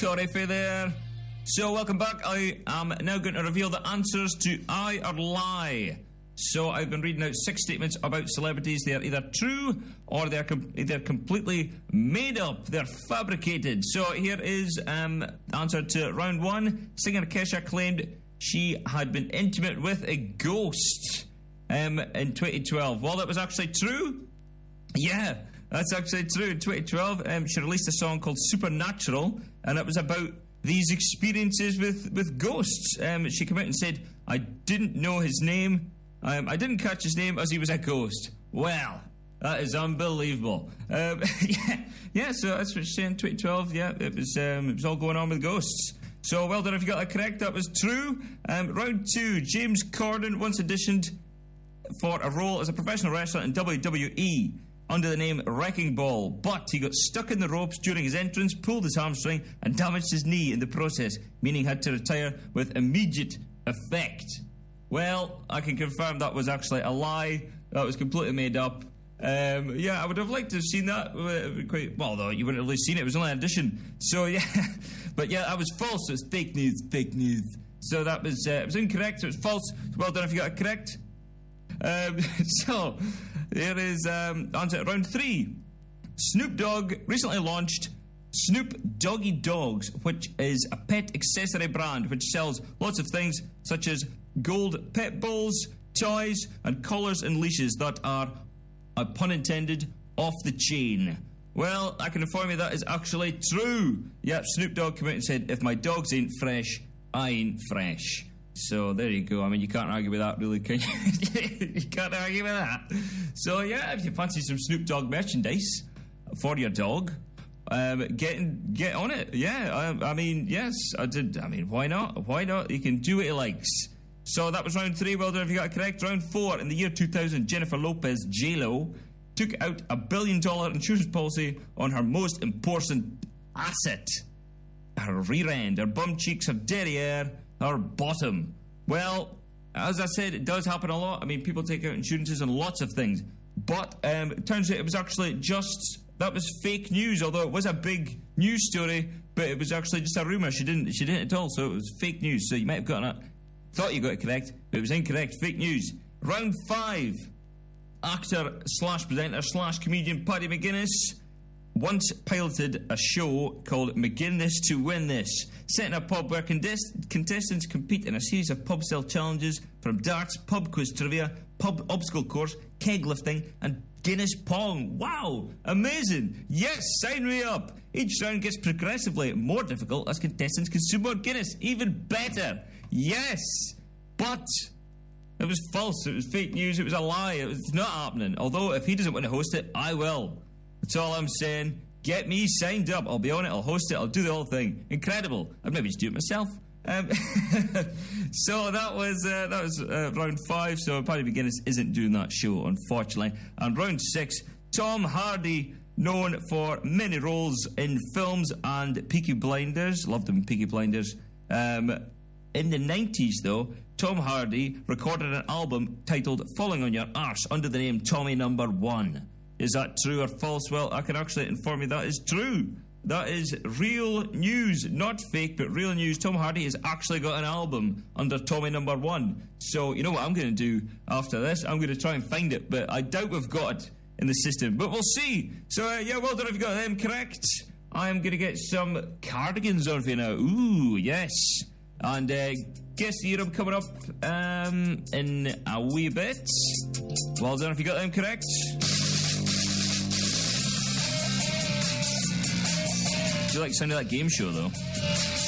Corey Fay there. So welcome back. I am now going to reveal the answers to I or Lie. So I've been reading out 6 statements about celebrities. They are either true or they're completely made up. They're fabricated. So here is answer to round 1. Singer Kesha claimed she had been intimate with a ghost in 2012. Well, that was actually true. Yeah, that's actually true. In 2012, she released a song called Supernatural, and it was about these experiences with ghosts. She came out and said, I didn't know his name. I didn't catch his name as he was a ghost. Well, that is unbelievable. So that's what she's saying. 2012. Yeah, it was all going on with ghosts. So well done if you got that correct. That was true. Round 2. James Corden once auditioned for a role as a professional wrestler in WWE under the name Wrecking Ball, but he got stuck in the ropes during his entrance, pulled his hamstring, and damaged his knee in the process, meaning he had to retire with immediate effect. Well, I can confirm that was actually a lie. That was completely made up. I would have liked to have seen that. Well, though, you wouldn't have really seen it. It was only an audition. So, yeah. But, yeah, that was false. It was fake news. So that was, it was incorrect. It was false. Well done if you got it correct. So, here is answer round 3. Snoop Dogg recently launched Snoop Doggy Dogs, which is a pet accessory brand which sells lots of things such as gold pet balls, toys, and collars and leashes that are, pun intended, off the chain. Well, I can inform you that is actually true. Yep, Snoop Dogg came out and said, if my dogs ain't fresh, I ain't fresh. So there you go. I mean, you can't argue with that, really, can you? You can't argue with that. So yeah, if you fancy some Snoop Dogg merchandise for your dog, get on it. Yeah, I mean, yes, I did. I mean, why not? Why not? He can do what he likes. So that was round 3. Well done if you got it correct. Round 4. In the year 2000, Jennifer Lopez, J-Lo, took out a $1 billion insurance policy on her most important asset, her rear end, her bum cheeks, her derriere, her bottom. Well, as I said, it does happen a lot. I mean, people take out insurances on lots of things. But it turns out it was actually that was fake news, although it was a big news story, but it was actually just a rumour. She didn't at all, so it was fake news. So you might have gotten it. Thought you got it correct, but it was incorrect. Fake news. Round 5. Actor / presenter / comedian Paddy McGuinness once piloted a show called McGuinness to Win This, set in a pub where contestants compete in a series of pub style challenges from darts, pub quiz trivia, pub obstacle course, keg lifting, and Guinness Pong. Wow, amazing. Yes, sign me up. Each round gets progressively more difficult as contestants consume more Guinness. Even better. Yes, but it was false. It was fake news. It was a lie. It was not happening. Although if he doesn't want to host it, I will. That's all I'm saying. Get me signed up. I'll be on it. I'll host it. I'll do the whole thing. Incredible. I'd maybe just do it myself. So that was round 5. So Paddy McGuinness isn't doing that show, unfortunately. And round 6, Tom Hardy, known for many roles in films and Peaky Blinders. Loved him in Peaky Blinders. In the 90s, though, Tom Hardy recorded an album titled Falling on Your Arse under the name Tommy Number 1. Is that true or false? Well, I can actually inform you that is true. That is real news, not fake, but real news. Tom Hardy has actually got an album under Tommy Number 1. So, you know what I'm going to do after this? I'm going to try and find it, but I doubt we've got it in the system. But we'll see. So, well done if you got them correct. I'm going to get some cardigans on for you now. Ooh, yes. And guess the year I'm coming up in a wee bit. Well done if you got them correct. I feel like sounding that game show though.